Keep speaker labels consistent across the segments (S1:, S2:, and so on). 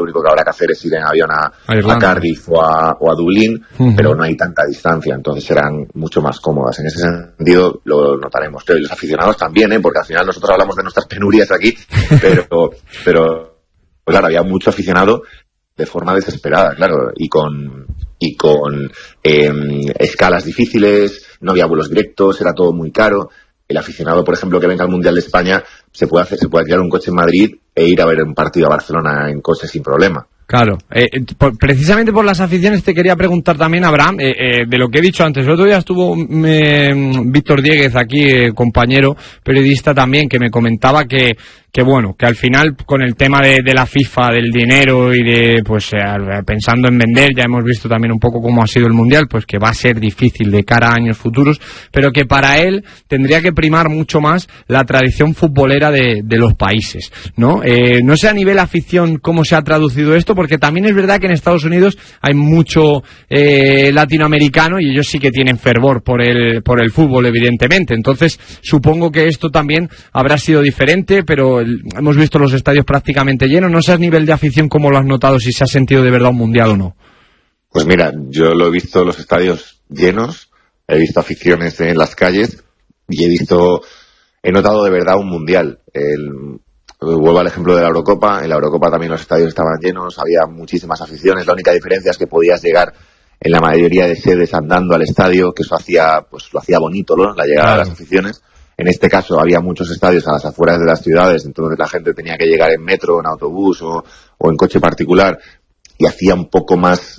S1: único que habrá que hacer es ir en avión a Cardiff o a Dublín, pero no hay tanta distancia, entonces serán mucho más cómodas. En ese sentido lo notaremos, creo, y los aficionados también, porque al final nosotros hablamos de nuestras penurias aquí, pero claro, había mucho aficionado de forma desesperada, claro, y con escalas difíciles, no había vuelos directos, era todo muy caro. El aficionado, por ejemplo, que venga al Mundial de España, se puede alquilar un coche en Madrid e ir a ver un partido a Barcelona en coche sin problema.
S2: Claro, precisamente por las aficiones te quería preguntar también, Abraham, de lo que he dicho antes. El otro día estuvo Víctor Dieguez aquí, compañero periodista también, que me comentaba que bueno, que al final con el tema de la FIFA, del dinero y de, pues pensando en vender, ya hemos visto también un poco cómo ha sido el Mundial, pues que va a ser difícil de cara a años futuros, pero que para él tendría que primar mucho más la tradición futbolera de los países, ¿no? No sé a nivel afición cómo se ha traducido esto, porque también es verdad que en Estados Unidos hay mucho latinoamericano y ellos sí que tienen fervor por el fútbol, evidentemente. Entonces supongo que esto también habrá sido diferente, pero hemos visto los estadios prácticamente llenos. No sé a nivel de afición cómo lo has notado, si se ha sentido de verdad un mundial o no.
S1: Pues mira, yo lo he visto los estadios llenos, he visto aficiones en las calles y he notado de verdad un mundial. Vuelvo al ejemplo de la Eurocopa. En la Eurocopa también los estadios estaban llenos, había muchísimas aficiones. La única diferencia es que podías llegar en la mayoría de sedes andando al estadio, que eso lo hacía bonito, ¿no? La llegada de las aficiones. En este caso había muchos estadios a las afueras de las ciudades, entonces la gente tenía que llegar en metro, en autobús o en coche particular, y hacía un poco más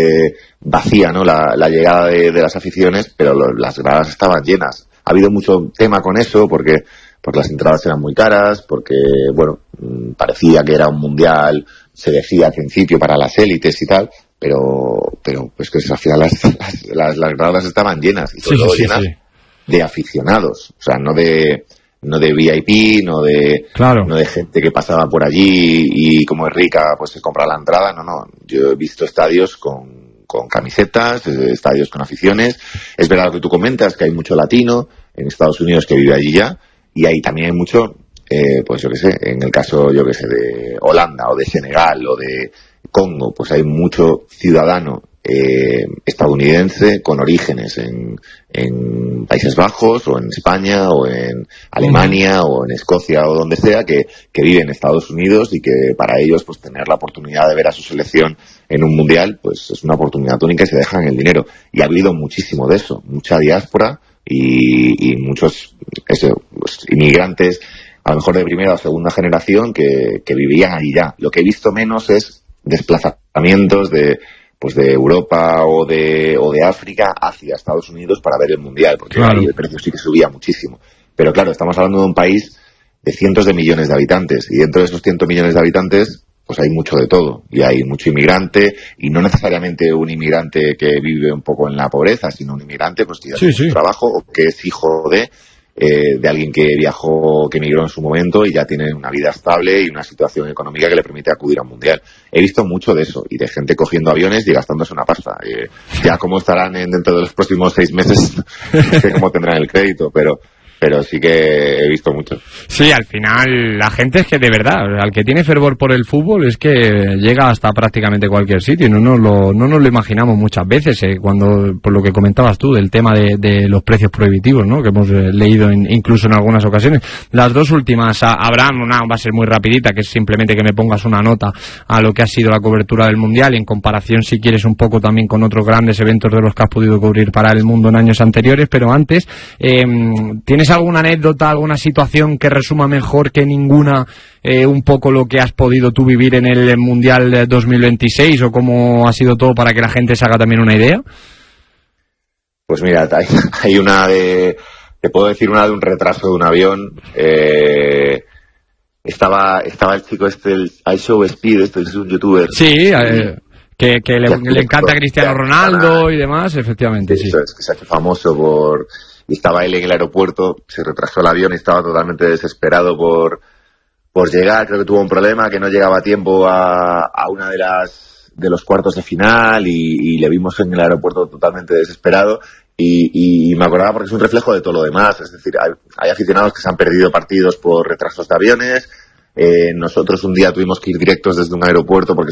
S1: vacía, ¿no? La llegada de las aficiones, pero las gradas estaban llenas. Ha habido mucho tema con eso porque las entradas eran muy caras, porque bueno, parecía que era un mundial, se decía al principio para las élites y tal, pero pues que al final las gradas estaban llenas y sobre todo llenas. Sí. De aficionados, o sea, no de VIP, no de gente que pasaba por allí y como es rica pues se compra la entrada, no, yo he visto estadios con camisetas, estadios con aficiones. Es verdad lo que tú comentas, que hay mucho latino en Estados Unidos que vive allí ya, y ahí también hay mucho, pues yo que sé, en el caso de Holanda o de Senegal o de Congo, pues hay mucho ciudadano estadounidense con orígenes en Países Bajos o en España o en Alemania o en Escocia o donde sea, que vive en Estados Unidos y que para ellos pues tener la oportunidad de ver a su selección en un mundial pues es una oportunidad única y se dejan el dinero. Y ha habido muchísimo de eso, mucha diáspora y muchos pues, inmigrantes a lo mejor de primera o segunda generación que vivían allí ya. Lo que he visto menos es desplazamientos de Europa o de África hacia Estados Unidos para ver el mundial, porque ahí el precio sí que subía muchísimo. Pero claro, estamos hablando de un país de cientos de millones de habitantes, y dentro de esos cientos millones de habitantes pues hay mucho de todo, y hay mucho inmigrante, y no necesariamente un inmigrante que vive un poco en la pobreza, sino un inmigrante pues que ya tiene un trabajo o que es hijo de alguien que viajó, que emigró en su momento y ya tiene una vida estable y una situación económica que le permite acudir a un mundial. He visto mucho de eso, y de gente cogiendo aviones y gastándose una pasta. Ya cómo estarán dentro de los próximos 6 meses, no sé cómo tendrán el crédito, pero sí que he visto mucho.
S2: Sí, al final la gente es que de verdad, al que tiene fervor por el fútbol es que llega hasta prácticamente cualquier sitio, no nos lo imaginamos muchas veces, cuando, por lo que comentabas tú, del tema de los precios prohibitivos, ¿no? Que hemos leído incluso en algunas ocasiones. Las dos últimas, Abraham, una va a ser muy rapidita, que es simplemente que me pongas una nota a lo que ha sido la cobertura del Mundial, y en comparación, si quieres, un poco también con otros grandes eventos de los que has podido cubrir para el mundo en años anteriores, pero antes, ¿tienes alguna anécdota, alguna situación que resuma mejor que ninguna un poco lo que has podido tú vivir en el Mundial 2026, o cómo ha sido todo para que la gente se haga también una idea?
S1: Pues mira, hay una te puedo decir una de un retraso de un avión. Estaba el chico el iShow Speed, es un youtuber.
S2: Sí, que le encanta a Cristiano Ronaldo y demás, efectivamente, sí.
S1: Eso es, que se ha hecho famoso y estaba él en el aeropuerto, se retrasó el avión y estaba totalmente desesperado por llegar. Creo que tuvo un problema, que no llegaba a tiempo a una de los cuartos de final, y le vimos en el aeropuerto totalmente desesperado, y me acordaba porque es un reflejo de todo lo demás. Es decir, hay aficionados que se han perdido partidos por retrasos de aviones. Nosotros un día tuvimos que ir directos desde un aeropuerto porque